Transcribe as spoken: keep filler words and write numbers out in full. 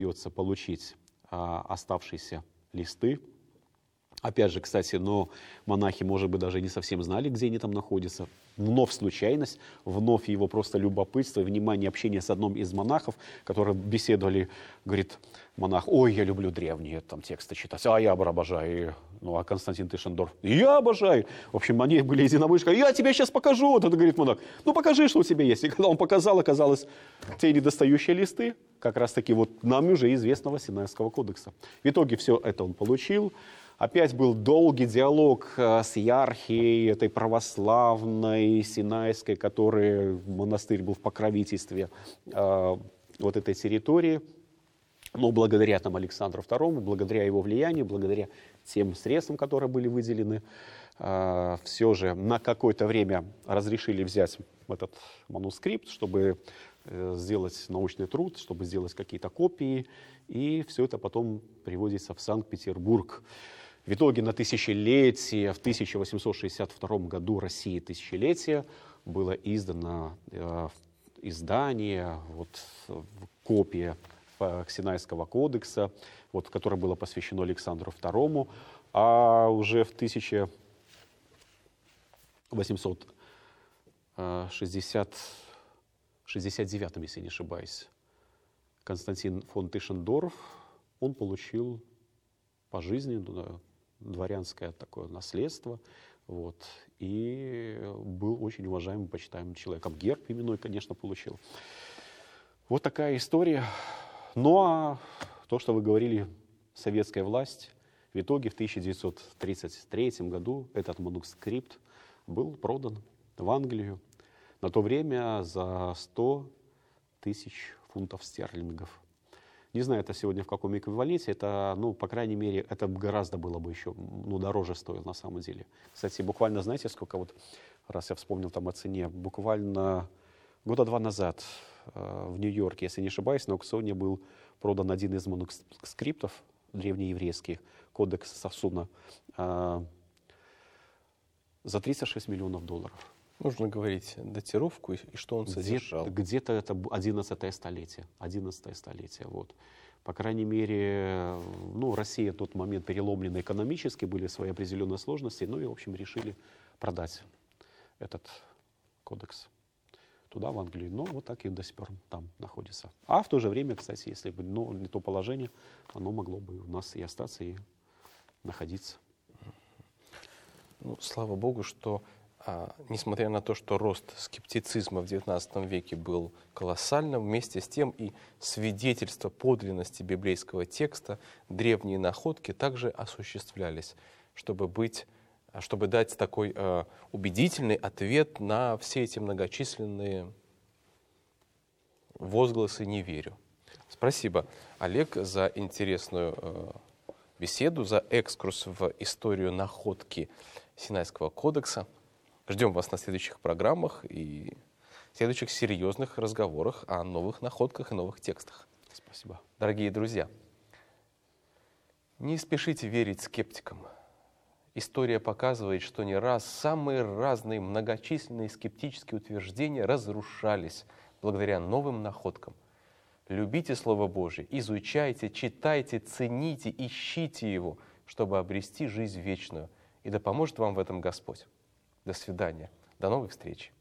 удается получить а, оставшиеся листы. Опять же, кстати, но монахи, может быть, даже не совсем знали, где они там находятся. Вновь случайность, вновь его просто любопытство, внимание, общение с одним из монахов, которые беседовали, говорит монах: ой, я люблю древние там тексты читать, а я обожаю. Ну, а Константин Тишендорф: я обожаю. В общем, они были единомышленники. Я тебе сейчас покажу. Вот это говорит монах: ну, покажи, что у тебя есть. И когда он показал, оказалось, те недостающие листы, как раз-таки вот нам уже известного Синайского кодекса. В итоге все это он получил. Опять был долгий диалог с иерархией этой православной, синайской, которая, монастырь был в покровительстве э, вот этой территории. Но благодаря там Александру второму, благодаря его влиянию, благодаря тем средствам, которые были выделены, э, все же на какое-то время разрешили взять этот манускрипт, чтобы э, сделать научный труд, чтобы сделать какие-то копии. И все это потом приводится в Санкт-Петербург. В итоге на тысячелетие, в тысяча восемьсот шестьдесят втором году России тысячелетие, было издано э, издание, вот, копия Синайского кодекса, вот, которое было посвящено Александру второму, а уже в тысяча восемьсот шестьдесят девятом, если не ошибаюсь, Константин фон Тишендорф, он получил пожизненно дворянское такое наследство, вот, и был очень уважаемым, почитаемым человеком. Герб именной, конечно, получил. Вот такая история. Ну а то, что вы говорили, советская власть, в итоге в тысяча девятьсот тридцать третьем году этот манускрипт был продан в Англию на то время за сто тысяч фунтов стерлингов. Не знаю, это сегодня в каком эквиваленте, это, ну, по крайней мере, это гораздо было бы еще, ну, дороже стоило на самом деле. Кстати, буквально, знаете, сколько вот, раз я вспомнил там о цене, буквально года два назад э, в Нью-Йорке, если не ошибаюсь, на аукционе был продан один из манускриптов древнееврейских, кодекс Сасуна, э, за тридцать шесть миллионов долларов. Нужно говорить датировку и что он содержал. Где-то, где-то это одиннадцатое столетие. одиннадцатое столетие, вот. По крайней мере, ну, Россия в тот момент переломлена экономически, были свои определенные сложности, ну и, в общем, решили продать этот кодекс туда, в Англию. Но вот так и до сих пор там находится. А в то же время, кстати, если бы, ну, не то положение, оно могло бы у нас и остаться, и находиться. Ну, слава Богу, что А, несмотря на то, что рост скептицизма в девятнадцатом веке был колоссальным, вместе с тем и свидетельства подлинности библейского текста, древние находки также осуществлялись, чтобы, быть, чтобы дать такой э, убедительный ответ на все эти многочисленные возгласы «не верю». Спасибо, Олег, за интересную э, беседу, за экскурс в историю находки Синайского кодекса. Ждем вас на следующих программах и следующих серьезных разговорах о новых находках и новых текстах. Спасибо. Дорогие друзья, не спешите верить скептикам. История показывает, что не раз самые разные многочисленные скептические утверждения разрушались благодаря новым находкам. Любите Слово Божие, изучайте, читайте, цените, ищите его, чтобы обрести жизнь вечную. И да поможет вам в этом Господь. До свидания. До новых встреч.